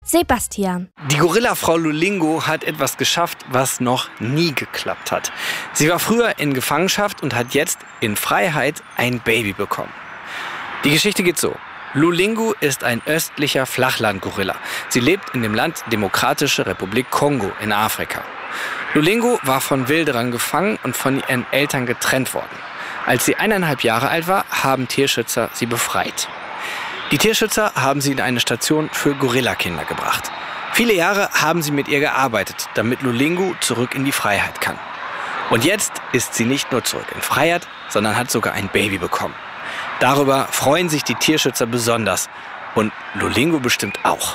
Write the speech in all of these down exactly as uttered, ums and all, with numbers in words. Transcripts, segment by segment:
Sebastian. Die Gorilla-Frau Lulingo hat etwas geschafft, was noch nie geklappt hat. Sie war früher in Gefangenschaft und hat jetzt in Freiheit ein Baby bekommen. Die Geschichte geht so. Lulingo ist ein östlicher Flachland-Gorilla. Sie lebt in dem Land Demokratische Republik Kongo in Afrika. Lulingo war von Wilderern gefangen und von ihren Eltern getrennt worden. Als sie eineinhalb Jahre alt war, haben Tierschützer sie befreit. Die Tierschützer haben sie in eine Station für Gorillakinder gebracht. Viele Jahre haben sie mit ihr gearbeitet, damit Lulingo zurück in die Freiheit kann. Und jetzt ist sie nicht nur zurück in Freiheit, sondern hat sogar ein Baby bekommen. Darüber freuen sich die Tierschützer besonders. Und Lulingo bestimmt auch.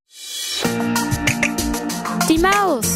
Die Maus.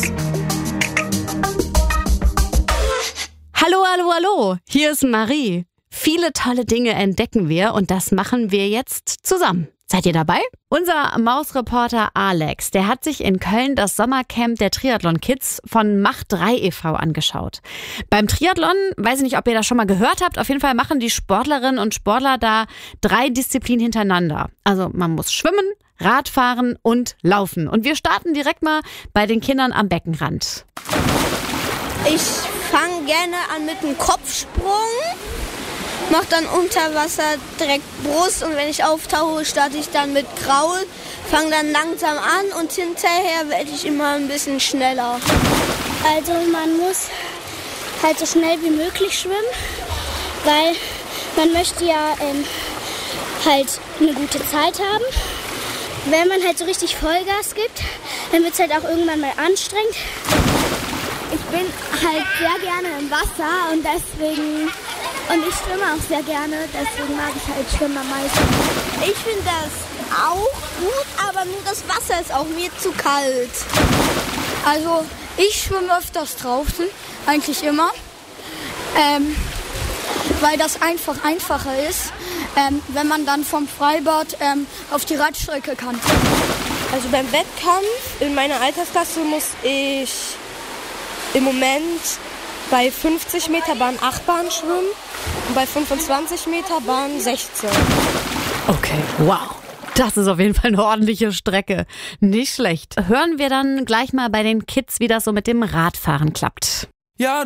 Hallo, hallo, hallo. Hier ist Marie. Viele tolle Dinge entdecken wir und das machen wir jetzt zusammen. Seid ihr dabei? Unser Mausreporter Alex, der hat sich in Köln das Sommercamp der Triathlon Kids von Mach drei e V angeschaut. Beim Triathlon, weiß ich nicht, ob ihr das schon mal gehört habt, auf jeden Fall machen die Sportlerinnen und Sportler da drei Disziplinen hintereinander. Also man muss schwimmen, Radfahren und laufen. Und wir starten direkt mal bei den Kindern am Beckenrand. Ich fange gerne an mit einem Kopfsprung. Mach dann unter Wasser direkt Brust und wenn ich auftauche, starte ich dann mit Kraul, fange dann langsam an und hinterher werde ich immer ein bisschen schneller. Also man muss halt so schnell wie möglich schwimmen, weil man möchte ja ähm, halt eine gute Zeit haben. Wenn man halt so richtig Vollgas gibt, dann wird es halt auch irgendwann mal anstrengend. Ich bin halt sehr gerne im Wasser und deswegen... Und ich schwimme auch sehr gerne, deswegen mag ich halt Schwimmen am meisten. Ich finde das auch gut, aber nur das Wasser ist auch mir zu kalt. Also ich schwimme öfters draußen, eigentlich immer, ähm, weil das einfach einfacher ist, ähm, wenn man dann vom Freibad ähm, auf die Radstrecke kann. Also beim Wettkampf in meiner Altersklasse muss ich im Moment bei fünfzig Meter Bahn acht Bahnen schwimmen und bei fünfundzwanzig Meter Bahn sechzehn. Okay, wow. Das ist auf jeden Fall eine ordentliche Strecke. Nicht schlecht. Hören wir dann gleich mal bei den Kids, wie das so mit dem Radfahren klappt. Ja,